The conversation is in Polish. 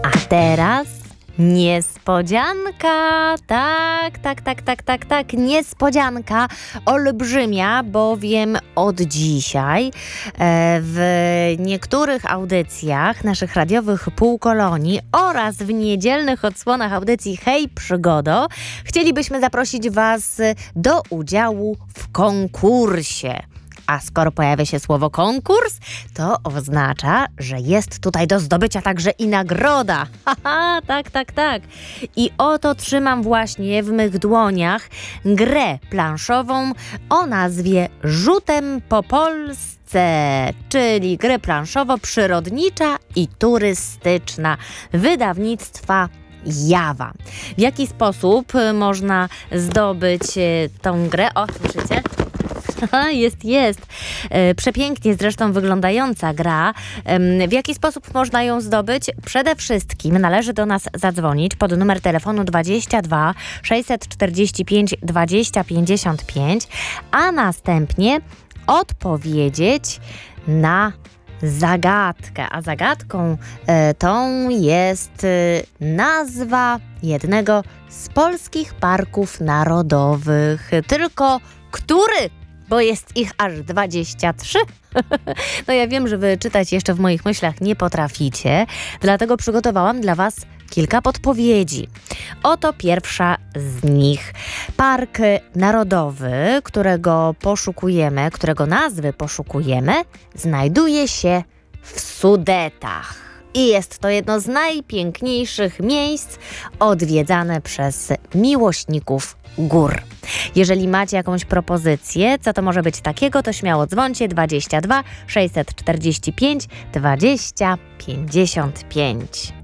A teraz niespodzianka. Tak, niespodzianka olbrzymia, bowiem od dzisiaj w niektórych audycjach naszych radiowych półkolonii oraz w niedzielnych odsłonach audycji Hej Przygodo chcielibyśmy zaprosić Was do udziału w konkursie. A skoro pojawia się słowo konkurs, to oznacza, że jest tutaj do zdobycia także i nagroda. Haha, tak. I oto trzymam właśnie w mych dłoniach grę planszową o nazwie Rzutem po Polsce, czyli grę planszowo-przyrodnicza i turystyczna wydawnictwa Jawa. W jaki sposób można zdobyć tą grę? O, słyszycie? Jest. Przepięknie zresztą wyglądająca gra. W jaki sposób można ją zdobyć? Przede wszystkim należy do nas zadzwonić pod numer telefonu 22 645 20 55, a następnie odpowiedzieć na zagadkę. A zagadką tą jest nazwa jednego z polskich parków narodowych. Tylko który? Bo jest ich aż 23. No ja wiem, że wy czytać jeszcze w moich myślach nie potraficie, dlatego przygotowałam dla Was kilka podpowiedzi. Oto pierwsza z nich. Park narodowy, którego nazwy poszukujemy, znajduje się w Sudetach. I jest to jedno z najpiękniejszych miejsc odwiedzane przez miłośników gór. Jeżeli macie jakąś propozycję, co to może być takiego, to śmiało dzwońcie 22 645 20 55.